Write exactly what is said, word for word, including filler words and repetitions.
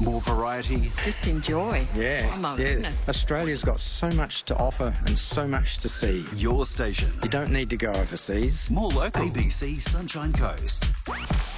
More variety. Just enjoy. Yeah, Oh, my yeah. goodness. Australia's got so much to offer and so much to see. Your station. You don't need to go overseas. More local. A B C Sunshine Coast.